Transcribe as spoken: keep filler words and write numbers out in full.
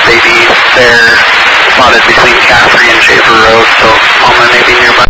Mercedes there, spotted between Caffrey and Schaefer Road, so Palmer may be nearby.